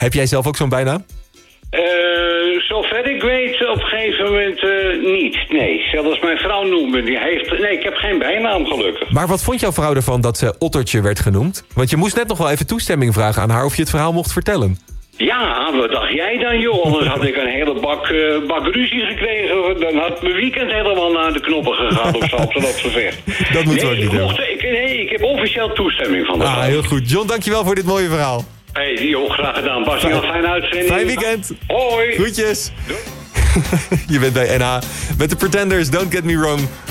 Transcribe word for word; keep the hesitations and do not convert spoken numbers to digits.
Heb jij zelf ook zo'n bijnaam? Uh, zover ik weet, op een gegeven moment uh, niet. Nee, zelfs mijn vrouw noemde die heeft... Nee, ik heb geen bijnaam, gelukkig. Maar wat vond jouw vrouw ervan dat ze Ottertje werd genoemd? Want je moest net nog wel even toestemming vragen aan haar of je het verhaal mocht vertellen. Ja, wat dacht jij dan, joh? Anders had ik een hele bak, uh, bak ruzie gekregen. Dan had mijn weekend helemaal naar de knoppen gegaan op zo'n gevecht. Dat moeten nee, we ook niet mocht, doen. Ik, nee, ik heb officieel toestemming van de Ah, heel goed. John, dankjewel voor dit mooie verhaal. Hé, hey, joh, graag gedaan. Bas, een fijne uitzending. Fijn weekend. Hoi. Groetjes. Je bent bij N H met de Pretenders, Don't Get Me Wrong.